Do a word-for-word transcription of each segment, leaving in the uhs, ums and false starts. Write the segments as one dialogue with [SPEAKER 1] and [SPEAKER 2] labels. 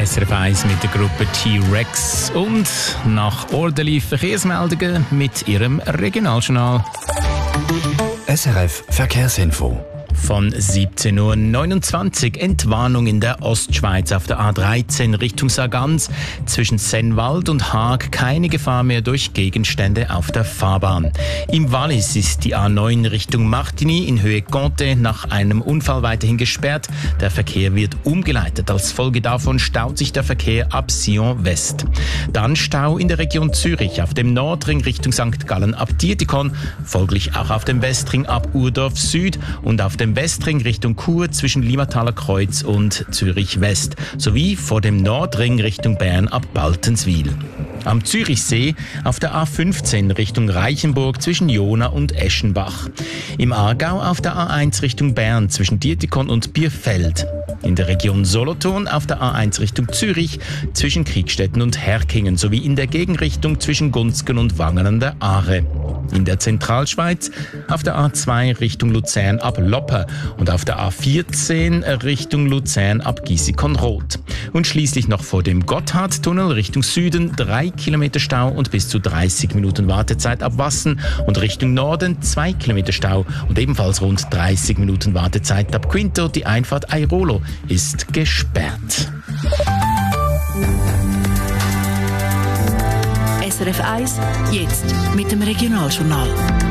[SPEAKER 1] S R F eins mit der Gruppe T-Rex und nach ordentlichen Verkehrsmeldungen mit ihrem Regionaljournal.
[SPEAKER 2] S R F Verkehrsinfo.
[SPEAKER 1] Von siebzehn Uhr neunundzwanzig Entwarnung in der Ostschweiz auf der A dreizehn Richtung Sargans. Zwischen Sennwald und Haag keine Gefahr mehr durch Gegenstände auf der Fahrbahn. Im Wallis ist die A neun Richtung Martigny in Höhe Conte nach einem Unfall weiterhin gesperrt. Der Verkehr wird umgeleitet. Als Folge davon staut sich der Verkehr ab Sion West. Dann Stau in der Region Zürich auf dem Nordring Richtung Sankt Gallen ab Dietikon, folglich auch auf dem Westring ab Urdorf Süd und auf dem Westring Richtung Chur zwischen Limataler Kreuz und Zürich West, sowie vor dem Nordring Richtung Bern ab Baltenswil. Am Zürichsee auf der A fünfzehn Richtung Reichenburg zwischen Jona und Eschenbach. Im Aargau auf der A eins Richtung Bern zwischen Dietikon und Bierfeld. In der Region Solothurn auf der A eins Richtung Zürich zwischen Kriegstetten und Herkingen sowie in der Gegenrichtung zwischen Gunzgen und Wangen an der Aare. In der Zentralschweiz auf der A zwei Richtung Luzern ab Loppe und auf der A vierzehn Richtung Luzern ab Giessikon-Roth. Und schließlich noch vor dem Gotthardtunnel Richtung Süden drei Kilometer Stau und bis zu dreißig Minuten Wartezeit ab Wassen und Richtung Norden zwei Kilometer Stau und ebenfalls rund dreißig Minuten Wartezeit ab Quinto. Die Einfahrt Airolo ist gesperrt.
[SPEAKER 3] S R F eins, jetzt mit dem Regionaljournal.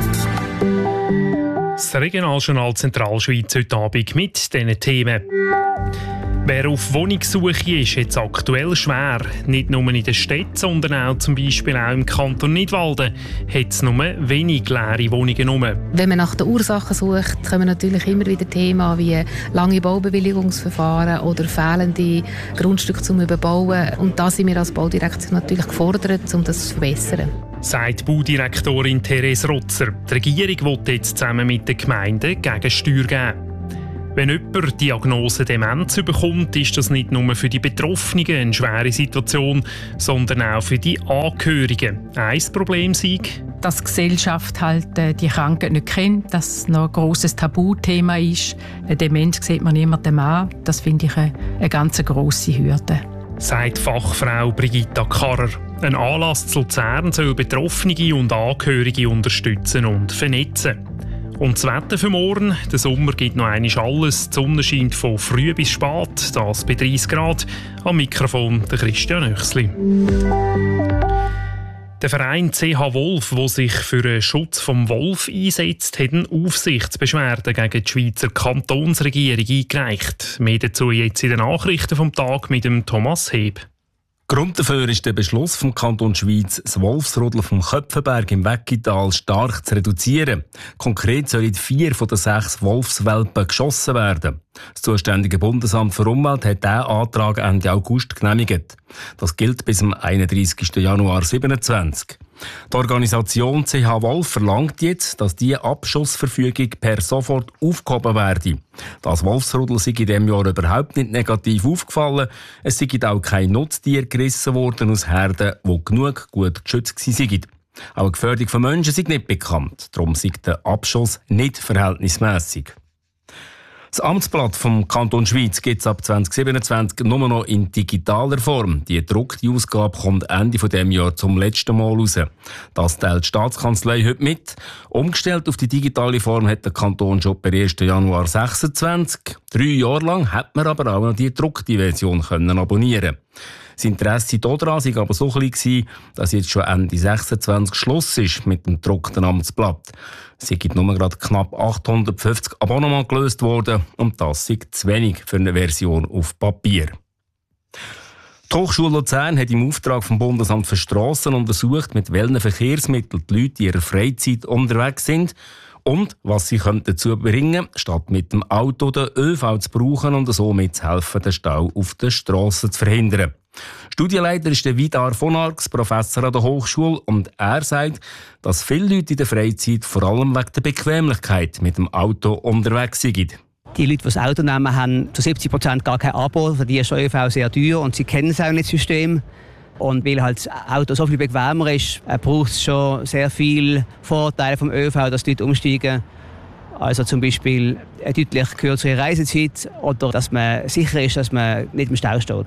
[SPEAKER 4] Das Regionaljournal Zentralschweiz heute Abend mit diesen Themen. Wer auf Wohnungssuche ist, hat es aktuell schwer. Nicht nur in den Städten, sondern auch zum Beispiel auch im Kanton Nidwalden hat es nur wenig leere Wohnungen rum.
[SPEAKER 5] Wenn man nach den Ursachen sucht, kommen natürlich immer wieder Themen wie lange Baubewilligungsverfahren oder fehlende Grundstücke zum Überbauen. Und da sind wir als Baudirektion natürlich gefordert, um das zu verbessern.
[SPEAKER 4] Sagt Baudirektorin Therese Rotzer. Die Regierung will jetzt zusammen mit den Gemeinden Gegensteuer geben. Wenn jemand die Diagnose Demenz bekommt, ist das nicht nur für die Betroffenen eine schwere Situation, sondern auch für die Angehörigen. Ein Problem sei,
[SPEAKER 6] dass die Gesellschaft halt äh, die Krankheit nicht kennt, dass es noch ein grosses Tabuthema ist. Eine Demenz sieht man niemandem an. Das finde ich eine, eine ganz grosse Hürde.
[SPEAKER 4] Sagt Fachfrau Brigitta Karrer. Ein Anlass zu Luzern soll Betroffene und Angehörige unterstützen und vernetzen. Und das Wetter für morgen. Der Sommer gibt noch einmal alles. Die Sonne scheint von früh bis spät, das bei dreißig Grad. Am Mikrofon der Christian Oechsli. Der Verein C H Wolf, der sich für den Schutz vom Wolf einsetzt, hat eine Aufsichtsbeschwerde gegen die Schweizer Kantonsregierung eingereicht. Mehr dazu jetzt in den Nachrichten vom Tag mit dem Thomas Heb.
[SPEAKER 7] Grund dafür ist der Beschluss vom Kanton Schweiz, das Wolfsrudel vom Köpfenberg im Weckital stark zu reduzieren. Konkret sollen vier von den sechs Wolfswelpen geschossen werden. Das zuständige Bundesamt für Umwelt hat diesen Antrag Ende August genehmigt. Das gilt bis zum einunddreißigsten Januar zweitausendsiebenundzwanzig. Die Organisation C H Wolf verlangt jetzt, dass diese Abschussverfügung per sofort aufgehoben werde. Das Wolfsrudel sei in diesem Jahr überhaupt nicht negativ aufgefallen. Es sei auch kein Nutztier gerissen worden aus Herden, die genug gut geschützt waren. Auch eine Gefährdung von Menschen sei nicht bekannt. Darum sei der Abschuss nicht verhältnismässig. Das Amtsblatt vom Kanton Schweiz gibt es ab zwanzig siebenundzwanzig nur noch in digitaler Form. Die gedruckte Ausgabe kommt Ende dieses Jahr zum letzten Mal raus. Das teilt die Staatskanzlei heute mit. Umgestellt auf die digitale Form hat der Kanton schon per ersten Januar sechsundzwanzig. Drei Jahre lang hat man aber auch noch die gedruckte Version können abonnieren. Das Interesse daran war aber so klein, dass jetzt schon Ende sechsundzwanzig Schluss ist mit dem gedruckten Amtsblatt. Es sind nur gerade knapp achthundertfünfzig Abonnements gelöst worden und das ist zu wenig für eine Version auf Papier. Die Hochschule Luzern hat im Auftrag vom Bundesamt für Strassen untersucht, mit welchen Verkehrsmitteln die Leute in ihrer Freizeit unterwegs sind und was sie dazu bringen, statt mit dem Auto den ÖV zu brauchen und so mitzuhelfen, den Stau auf den Strassen zu verhindern. Studienleiter ist der Vidar von Arx, Professor an der Hochschule, und er sagt, dass viele Leute in der Freizeit vor allem wegen der Bequemlichkeit mit dem Auto unterwegs sind.
[SPEAKER 8] Die Leute, die das Auto nehmen, haben zu siebzig Prozent gar kein Abo. Für die ist der ÖV sehr teuer und sie kennen es auch nicht, das System. Und weil halt das Auto so viel bequemer ist, braucht es schon sehr viele Vorteile vom ÖV, dass die Leute umsteigen. Also zum Beispiel eine deutlich kürzere Reisezeit oder dass man sicher ist, dass man nicht im Stau steht.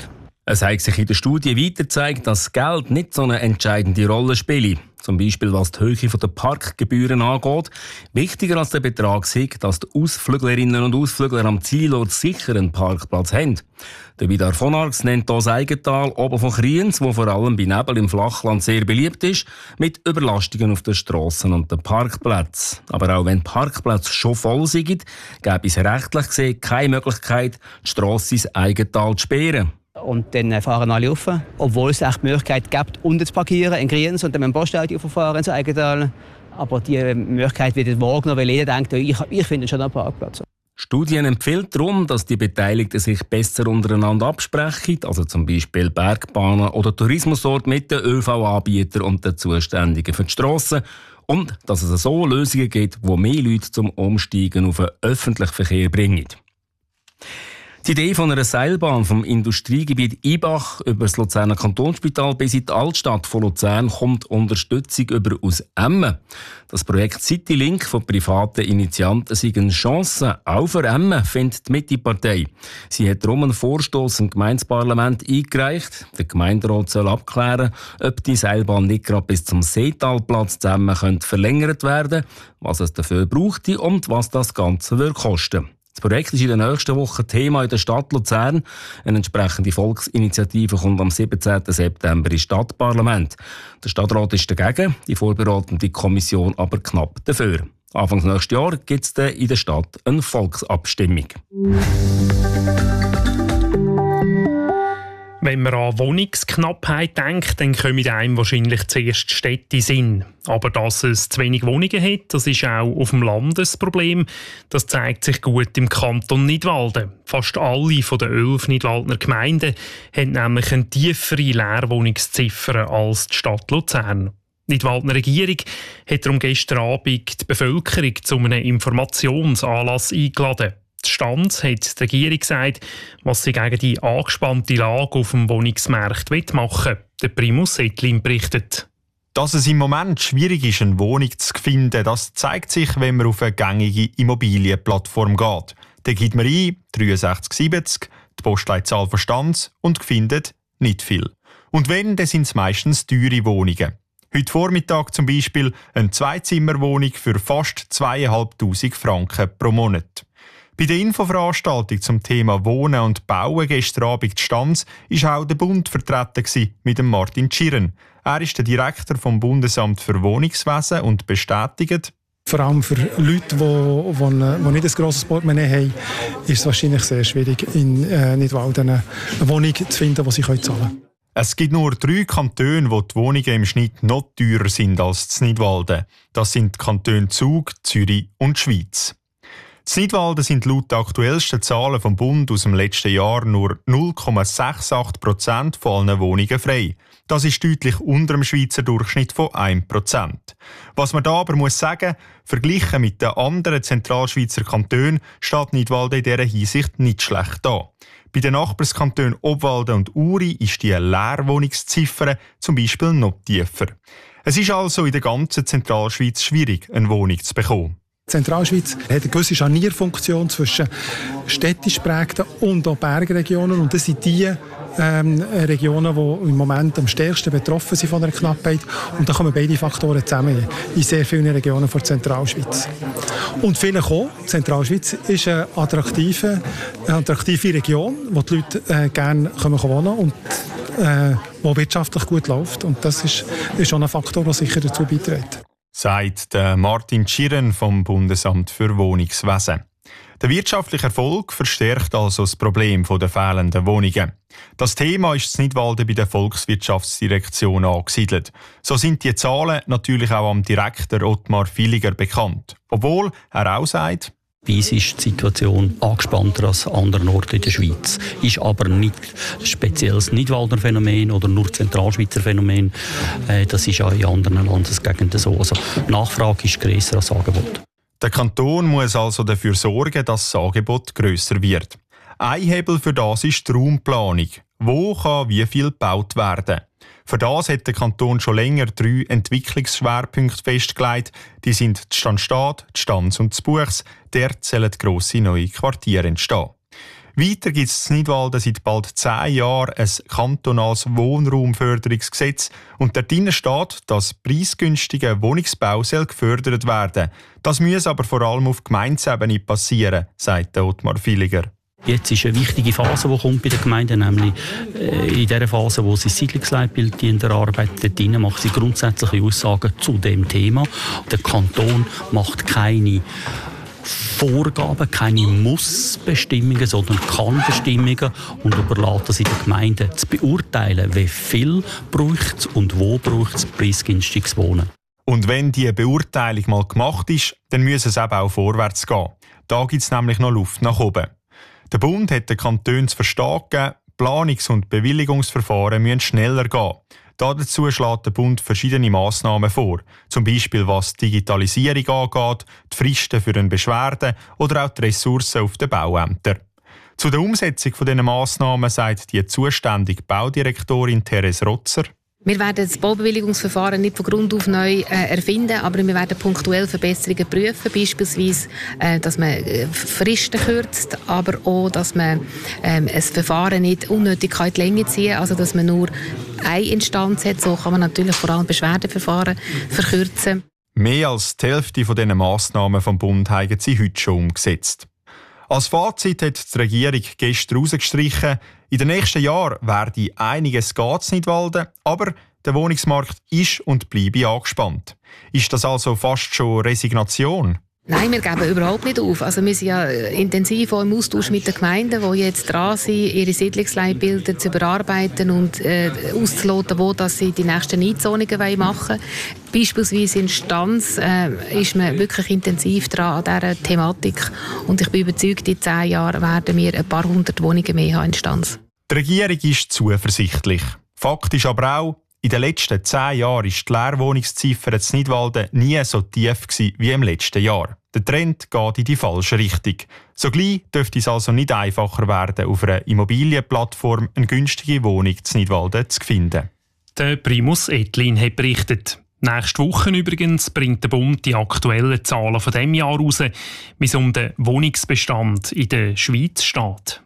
[SPEAKER 7] Es hat sich in der Studie weiter gezeigt, dass Geld nicht so eine entscheidende Rolle spielt. Zum Beispiel was die Höhe der Parkgebühren angeht. Wichtiger als der Betrag ist, dass die Ausflüglerinnen und Ausflügler am Zielort sicher einen Parkplatz haben. Der Vidar von Arx nennt das Eigental oben von Kriens, wo vor allem bei Nebel im Flachland sehr beliebt ist, mit Überlastungen auf den Strassen und den Parkplätzen. Aber auch wenn Parkplätze schon voll sind, gäbe es rechtlich gesehen keine Möglichkeit, die Strasse ins Eigental zu sperren.
[SPEAKER 8] Und dann fahren alle rauf, obwohl es echt die Möglichkeit gibt, unten zu parkieren, in Kriens und dann mit dem Postauto fahren ins Eigental. Aber die Möglichkeit wird nicht wahrgenommen, weil jeder denkt, ich, ich finde schon einen Parkplatz.
[SPEAKER 7] Studien empfiehlt darum, dass die Beteiligten sich besser untereinander absprechen, also zum Beispiel Bergbahnen oder Tourismusorte mit den Ö V-Anbietern und den Zuständigen für die Strassen. Und dass es so Lösungen gibt, die mehr Leute zum Umsteigen auf den öffentlichen Verkehr bringen. Die Idee von einer Seilbahn vom Industriegebiet Ibach über das Luzerner Kantonsspital bis in die Altstadt von Luzern kommt Unterstützung über aus Emmen. Das Projekt Citylink von privaten Initianten sei eine Chance, auch für Emmen, findet die Mitte-Partei. Sie hat darum einen Vorstoss im Gemeindeparlament eingereicht. Der Gemeinderat soll abklären, ob die Seilbahn nicht gerade bis zum Seetalplatz zusammen könnte verlängert werden, was es dafür brauchte und was das Ganze würde kosten. Das Projekt ist in der nächsten Woche Thema in der Stadt Luzern. Eine entsprechende Volksinitiative kommt am siebzehnten September ins Stadtparlament. Der Stadtrat ist dagegen, die vorbereitende Kommission aber knapp dafür. Anfang nächstes Jahr gibt es dann in der Stadt eine Volksabstimmung.
[SPEAKER 4] Wenn man an Wohnungsknappheit denkt, dann kommen einem wahrscheinlich zuerst die Städte in Sinn. Aber dass es zu wenig Wohnungen hat, das ist auch auf dem Land ein Problem. Das zeigt sich gut im Kanton Nidwalden. Fast alle von den elf Nidwaldner Gemeinden haben nämlich eine tiefere Leerwohnungsziffer als die Stadt Luzern. Die Nidwaldner Regierung hat darum gestern Abend die Bevölkerung zu einem Informationsanlass eingeladen. Die Stanz hat die Regierung gesagt, was sie gegen die angespannte Lage auf dem Wohnungsmarkt machen will. Der Primus Ettlin berichtet.
[SPEAKER 9] Dass es im Moment schwierig ist, eine Wohnung zu finden, das zeigt sich, wenn man auf eine gängige Immobilienplattform geht. Da gibt man ein sechs drei sieben, die Postleitzahl von Stanz und findet nicht viel. Und wenn, dann sind es meistens teure Wohnungen. Heute Vormittag zum Beispiel eine Zweizimmerwohnung für fast zweitausendfünfhundert Franken pro Monat. Bei der Infoveranstaltung zum Thema Wohnen und Bauen gestern Abend in Stanz war auch der Bund vertreten mit dem Martin Tschirren. Er ist der Direktor vom Bundesamt für Wohnungswesen und bestätigt,
[SPEAKER 10] vor allem für Leute, die, die, die nicht ein grosses Portemonnaie haben, ist es wahrscheinlich sehr schwierig, in äh, Nidwalden eine Wohnung zu finden, die sie zahlen können.
[SPEAKER 9] Es gibt nur drei Kantone, wo die Wohnungen im Schnitt noch teurer sind als in Nidwalden. Das sind die Kantone Zug, Zürich und Schweiz. In Nidwalden sind laut den aktuellsten Zahlen vom Bund aus dem letzten Jahr nur null Komma achtundsechzig Prozent von allen Wohnungen frei. Das ist deutlich unter dem Schweizer Durchschnitt von ein Prozent. Was man da aber muss sagen, verglichen mit den anderen Zentralschweizer Kantonen steht Nidwalden in dieser Hinsicht nicht schlecht da. Bei den Nachbarskantonen Obwalden und Uri ist die Leerwohnungsziffer zum Beispiel noch tiefer. Es ist also in der ganzen Zentralschweiz schwierig, eine Wohnung zu bekommen.
[SPEAKER 10] Die Zentralschweiz hat eine gewisse Scharnierfunktion zwischen städtisch geprägten und auch Bergregionen. Und das sind die ähm, Regionen, die im Moment am stärksten betroffen sind von der Knappheit. Und da kommen beide Faktoren zusammen in sehr vielen Regionen der Zentralschweiz. Und vielleicht auch, die Zentralschweiz ist eine attraktive, eine attraktive Region, wo die Leute äh, gerne wohnen können und äh, wo wirtschaftlich gut läuft. Und das ist, ist schon ein Faktor, der sicher dazu beiträgt.
[SPEAKER 9] Sagt der Martin Tschirren vom Bundesamt für Wohnungswesen. Der wirtschaftliche Erfolg verstärkt also das Problem der fehlenden Wohnungen. Das Thema ist in Nidwalden bei der Volkswirtschaftsdirektion angesiedelt. So sind die Zahlen natürlich auch am Direktor Ottmar Villiger bekannt. Obwohl er auch sagt,
[SPEAKER 11] bei uns ist die Situation angespannter als an anderen Orten in der Schweiz. Ist aber nicht ein spezielles Nidwalder Phänomen oder nur Zentralschweizer Phänomen. Das ist auch in anderen Landesgegenden so. Also die Nachfrage ist grösser als das Angebot.
[SPEAKER 9] Der Kanton muss also dafür sorgen, dass das Angebot grösser wird. Ein Hebel für das ist die Raumplanung. Wo kann wie viel gebaut werden? Für das hat der Kanton schon länger drei Entwicklungsschwerpunkte festgelegt. Die sind die Stanstadt, die Stanz und die Buchs. Dort sollen grosse neue Quartiere entstehen. Weiter gibt es in Nidwalden seit bald zehn Jahren ein kantonales Wohnraumförderungsgesetz und darin steht, dass preisgünstiger Wohnungsbau soll gefördert werden. Das muss aber vor allem auf Gemeindeebene passieren, sagt Ottmar Villiger.
[SPEAKER 11] Jetzt ist eine wichtige Phase, die kommt bei den Gemeinden, nämlich äh, in der Phase, wo sie das Siedlungsleitbild erarbeiten. Dort macht sie grundsätzliche Aussagen zu dem Thema. Der Kanton macht keine Vorgaben, keine Muss-Bestimmungen, sondern Kann-Bestimmungen und überlässt es in den Gemeinden zu beurteilen, wie viel braucht es und wo braucht es preisgünstiges Wohnen.
[SPEAKER 9] Und wenn diese Beurteilung mal gemacht ist, dann muss es eben auch vorwärts gehen. Da gibt es nämlich noch Luft nach oben. Der Bund hat den Kantonen zu verstehen gegeben, Planungs- und Bewilligungsverfahren müssen schneller gehen. Dazu schlägt der Bund verschiedene Massnahmen vor, zum Beispiel was die Digitalisierung angeht, die Fristen für eine Beschwerde oder auch die Ressourcen auf den Bauämtern. Zu der Umsetzung dieser Massnahmen sagt die zuständige Baudirektorin Therese Rotzer:
[SPEAKER 5] Wir werden das Baubewilligungsverfahren nicht von Grund auf neu äh, erfinden, aber wir werden punktuell Verbesserungen prüfen, beispielsweise, äh, dass man äh, Fristen kürzt, aber auch, dass man ähm, ein Verfahren nicht unnötig in die Länge ziehen kann, also dass man nur eine Instanz hat. So kann man natürlich vor allem Beschwerdeverfahren verkürzen.
[SPEAKER 9] Mehr als die Hälfte dieser Massnahmen vom Bund haben sie heute schon umgesetzt. Als Fazit hat die Regierung gestern herausgestrichen, in den nächsten Jahren werde einiges gehen in Nidwalden, aber der Wohnungsmarkt ist und bleibe angespannt. Ist das also fast schon Resignation?
[SPEAKER 5] Nein, wir geben überhaupt nicht auf. Also wir sind ja intensiv auch im Austausch mit den Gemeinden, die jetzt dran sind, ihre Siedlungsleitbilder zu überarbeiten und äh, auszuloten, wo dass sie die nächsten Einzonungen machen wollen. Beispielsweise in Stanz äh, ist man wirklich intensiv dran an dieser Thematik. Und ich bin überzeugt, in zehn Jahren werden wir ein paar hundert Wohnungen mehr haben in Stanz.
[SPEAKER 9] Die Regierung ist zuversichtlich. Fakt ist aber auch, in den letzten zehn Jahren war die Leerwohnungsziffer in Nidwalden nie so tief wie im letzten Jahr. Der Trend geht in die falsche Richtung. Sogleich dürfte es also nicht einfacher werden, auf einer Immobilienplattform eine günstige Wohnung in Nidwalden zu finden.
[SPEAKER 4] Der Primus Etlin hat berichtet. Nächste Woche übrigens bringt der Bund die aktuellen Zahlen von diesem Jahr raus, wie es um den Wohnungsbestand in der Schweiz steht.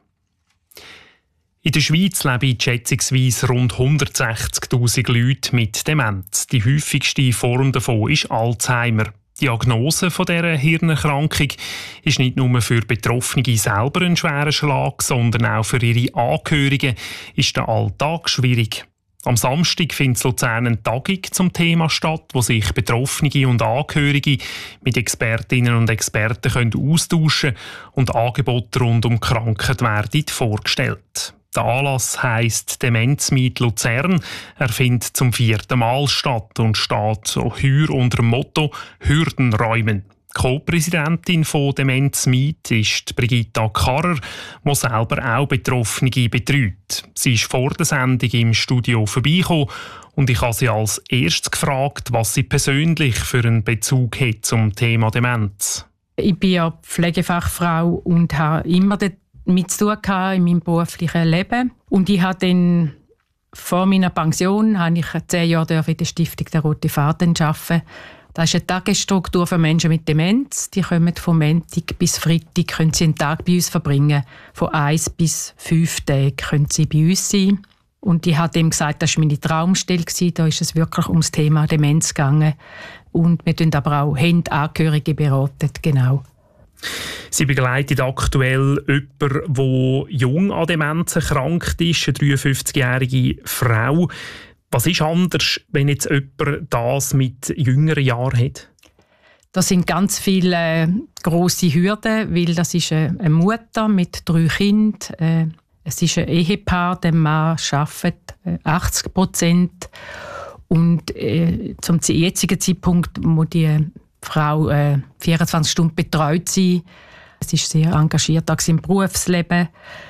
[SPEAKER 4] In der Schweiz leben schätzungsweise rund hundertsechzigtausend Leute mit Demenz. Die häufigste Form davon ist Alzheimer. Die Diagnose dieser Hirnerkrankung ist nicht nur für Betroffene selber ein schwerer Schlag, sondern auch für ihre Angehörigen ist der Alltag schwierig. Am Samstag findet in Luzern eine Tagung zum Thema statt, wo sich Betroffene und Angehörige mit Expertinnen und Experten können austauschen und Angebote rund um Krankheit werden vorgestellt. Der Anlass heisst «Demenz-Meet Luzern». Er findet zum vierten Mal statt und steht so heuer unter dem Motto «Hürden räumen». Co-Präsidentin von «Demenz-Meet» ist Brigitta Karrer, die selber auch Betroffene betreut. Sie ist vor der Sendung im Studio vorbeigekommen und ich habe sie als erstes gefragt, was sie persönlich für einen Bezug hat zum Thema Demenz.
[SPEAKER 6] Ich bin ja Pflegefachfrau und habe immer damit zu tun in meinem beruflichen Leben. Und ich habe dann vor meiner Pension habe ich zehn Jahre in der Stiftung «Der Rote Faden» arbeiten. Das ist eine Tagesstruktur für Menschen mit Demenz. Die kommen von Montag bis Freitag, können sie einen Tag bei uns verbringen. Von eins bis fünf Tagen können sie bei uns sein. Und ich habe ihm gesagt, das war meine Traumstelle. Da ist es wirklich ums Thema Demenz gegangen. Und wir beraten aber auch Angehörige beraten, genau.
[SPEAKER 4] Sie begleitet aktuell jemanden, der jung an Demenz erkrankt ist, eine dreiundfünfzigjährige Frau. Was ist anders, wenn jetzt jemand das mit jüngeren Jahren hat?
[SPEAKER 6] Das sind ganz viele äh, grosse Hürden, weil das ist eine Mutter mit drei Kindern. Äh, es ist ein Ehepaar, der Mann arbeitet äh, achtzig Prozent. Und äh, zum jetzigen Zeitpunkt muss die Frau äh, vierundzwanzig Stunden betreut sein. Sie ist sehr engagiert auch im Berufsleben.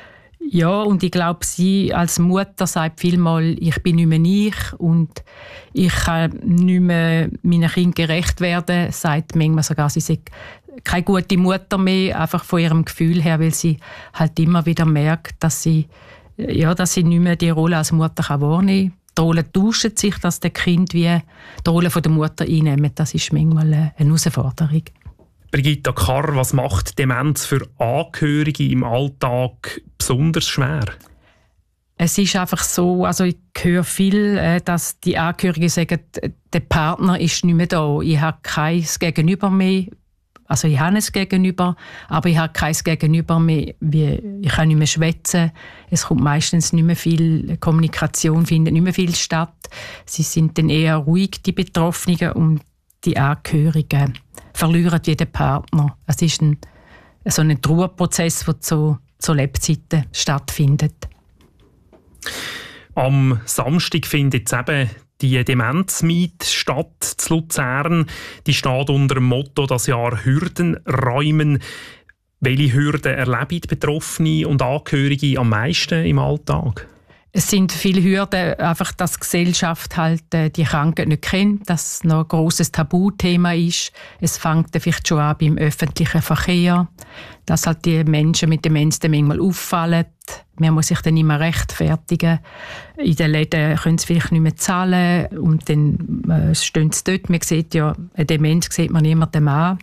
[SPEAKER 6] Ja, und ich glaube, sie als Mutter sagt vielmal, ich bin nicht mehr ich und ich kann nicht mehr meinen Kindern gerecht werden. Sagt manchmal sogar, sie sei keine gute Mutter mehr, einfach von ihrem Gefühl her, weil sie halt immer wieder merkt, dass sie, ja, dass sie nicht mehr die Rolle als Mutter kann wahrnehmen kann. Die Rollen tauschen sich, dass der Kind wie die Rolle von der Mutter einnehmen. Das ist manchmal eine Herausforderung.
[SPEAKER 4] Brigitta Karrer, was macht Demenz für Angehörige im Alltag besonders schwer?
[SPEAKER 6] Es ist einfach so, also ich höre viel, dass die Angehörigen sagen, der Partner ist nicht mehr da. Ich habe kein Gegenüber mehr. Also ich habe ein Gegenüber, aber ich habe kein Gegenüber mehr. Ich kann nicht mehr schwätzen. Es kommt meistens nicht mehr viel Kommunikation, findet nicht mehr viel statt. Sie sind dann eher ruhig, die Betroffenen, und die Angehörigen verlieren wie den Partner. Es ist ein, so ein Trauerprozess, der zu, zu Lebzeiten stattfindet.
[SPEAKER 4] Am Samstag findet jetzt eben die Demenz-Meet statt zu Luzern. Die steht unter dem Motto «Das Jahr Hürden räumen». Welche Hürden erleben die Betroffenen und Angehörige am meisten im Alltag?
[SPEAKER 6] Es sind viele Hürden, einfach, dass die Gesellschaft halt äh, die Krankheit nicht kennt, dass es noch ein grosses Tabuthema ist. Es fängt vielleicht schon an beim öffentlichen Verkehr, dass halt die Menschen mit Demenz dann manchmal auffallen. Man muss sich dann immer rechtfertigen. In den Läden können sie vielleicht nicht mehr zahlen und dann äh, stehen sie dort. Man sieht ja, eine Demenz sieht man niemandem an.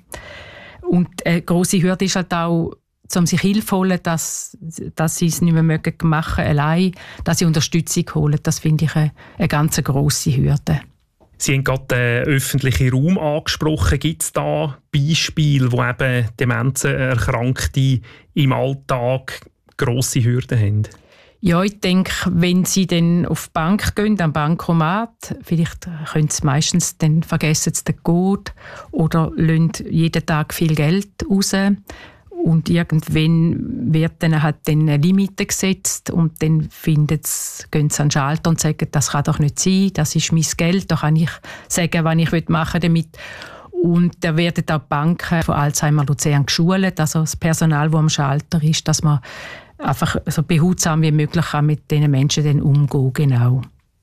[SPEAKER 6] Und eine grosse Hürde ist halt auch, um sich Hilfe zu holen, dass, dass sie es nicht mehr machen mögen, allein, dass sie Unterstützung holen. Das finde ich eine, eine ganz grosse Hürde.
[SPEAKER 4] Sie haben gerade den öffentlichen Raum angesprochen. Gibt es da Beispiele, wo eben Demenzerkrankte im Alltag grosse Hürden haben?
[SPEAKER 6] Ja, ich denke, wenn sie dann auf die Bank gehen, am Bankomat, vielleicht können sie meistens dann vergessen sie den Code oder lassen jeden Tag viel Geld raus. Und irgendwann wird dann halt dann eine Limite gesetzt und dann gehen sie an den Schalter und sagen, das kann doch nicht sein, das ist mein Geld, da kann ich sagen, was ich machen damit. Und da werden auch die Banken von Alzheimer Luzern geschult, also das Personal, das am Schalter ist, dass man einfach so behutsam wie möglich kann mit diesen Menschen dann umgehen. Genau.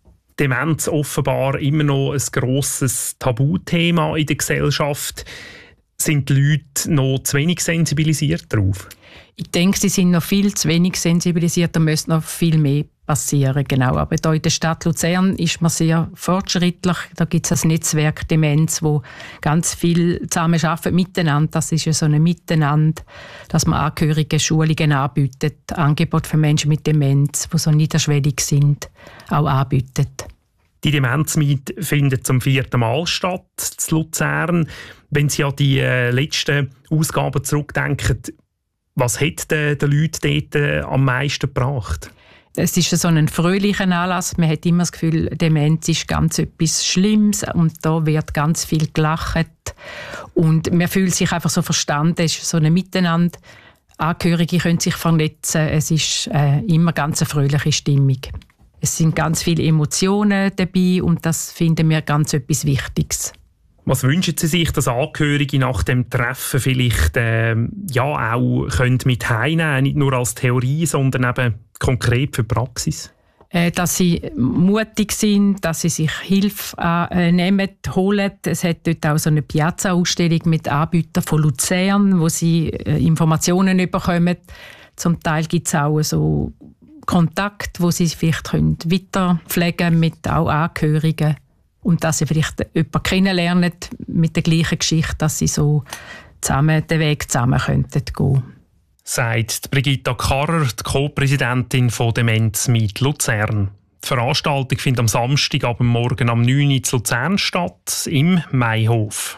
[SPEAKER 4] Demenz offenbar immer noch ein grosses Tabuthema in der Gesellschaft. Sind die Leute noch zu wenig sensibilisiert darauf?
[SPEAKER 6] Ich denke, sie sind noch viel zu wenig sensibilisiert. Da müsste noch viel mehr passieren. Genau. Aber hier in der Stadt Luzern ist man sehr fortschrittlich. Da gibt es ein Netzwerk Demenz, wo ganz viel zusammen arbeiten miteinander. Das ist ja so ein Miteinander, dass man Angehörige Schulungen anbietet, Angebote für Menschen mit Demenz, die so niederschwellig sind, auch anbietet.
[SPEAKER 4] Die Demenz-Meet findet zum vierten Mal statt in Luzern. Wenn Sie an die äh, letzten Ausgaben zurückdenken, was hat den, den Leuten dort äh, am meisten gebracht?
[SPEAKER 6] Es ist so ein fröhlicher Anlass. Man hat immer das Gefühl, Demenz ist ganz etwas Schlimmes und da wird ganz viel gelacht. Und man fühlt sich einfach so verstanden. Es ist so ein Miteinander. Angehörige können sich vernetzen. Es ist äh, immer ganz eine fröhliche Stimmung. Es sind ganz viele Emotionen dabei und das finden wir ganz etwas Wichtiges.
[SPEAKER 4] Was wünschen Sie sich, dass Angehörige nach dem Treffen vielleicht äh, ja, auch können mit heimnehmen, nicht nur als Theorie, sondern eben konkret für die Praxis?
[SPEAKER 6] Äh, dass sie mutig sind, dass sie sich Hilfe äh, nehmen, holen. Es hat dort auch so eine Piazza-Ausstellung mit Anbietern von Luzern, wo sie äh, Informationen bekommen. Zum Teil gibt es auch so Kontakt, wo sie vielleicht können weiterpflegen mit auch Angehörigen und dass sie vielleicht jemanden kennenlernen mit der gleichen Geschichte, dass sie so zusammen den Weg zusammen könnten gehen.
[SPEAKER 4] Sagt Brigitta Karrer, die Co-Präsidentin von Demenz-Meet Luzern. Die Veranstaltung findet am Samstag ab morgen um neun Uhr in Luzern statt, im Maihof.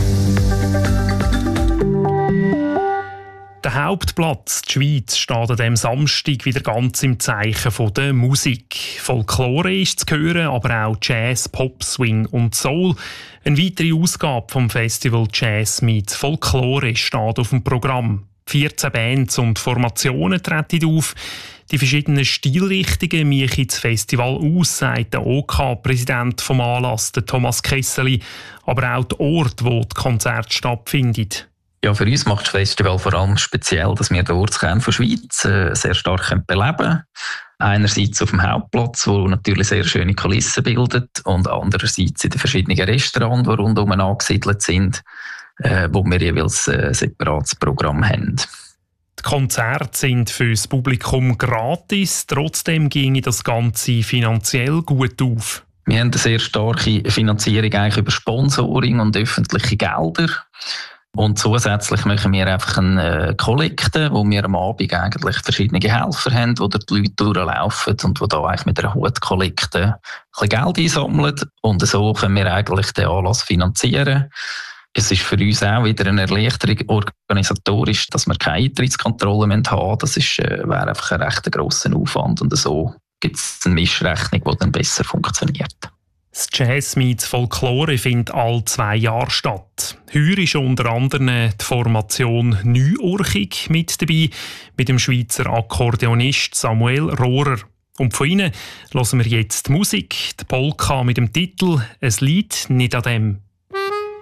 [SPEAKER 4] Der Hauptplatz, die Schweiz, steht an diesem Samstag wieder ganz im Zeichen von der Musik. Folklore ist zu hören, aber auch Jazz, Pop, Swing und Soul. Eine weitere Ausgabe vom Festival Jazz Meets Folklore steht auf dem Programm. vierzehn Bands und Formationen treten auf. Die verschiedenen Stilrichtungen machen das Festival aus, sagt der OK-Präsident vom Anlass, der Thomas Kesseli, aber auch der Ort, wo das Konzert stattfindet.
[SPEAKER 12] Ja, für uns macht das Festival vor allem speziell, dass wir den Ortskern der Schweiz äh, sehr stark beleben können. Einerseits auf dem Hauptplatz, wo natürlich sehr schöne Kulissen bildet, und andererseits in den verschiedenen Restaurants, die rundum angesiedelt sind, äh, wo wir jeweils ein äh, separates Programm haben.
[SPEAKER 4] Die Konzerte sind für das Publikum gratis, trotzdem ginge das Ganze finanziell gut auf.
[SPEAKER 12] Wir haben eine sehr starke Finanzierung eigentlich über Sponsoring und öffentliche Gelder. Und zusätzlich machen wir einfach eine äh, Kollekte, wo wir am Abend eigentlich verschiedene Helfer haben, die die Leute durchlaufen und die da eigentlich mit einer Hutkollekte ein bisschen Geld einsammeln. Und so können wir eigentlich den Anlass finanzieren. Es ist für uns auch wieder eine Erleichterung organisatorisch, dass wir keine Eintrittskontrolle haben müssen. Das ist, äh, wäre einfach ein recht grosser Aufwand. Und so gibt es eine Mischrechnung, die dann besser funktioniert.
[SPEAKER 4] Das Jazz meets Folklore findet alle zwei Jahre statt. Heuer ist unter anderem die Formation Neuurchig mit dabei, mit dem Schweizer Akkordeonist Samuel Rohrer. Und von ihnen hören wir jetzt die Musik, die Polka mit dem Titel «Es liegt nicht an dem».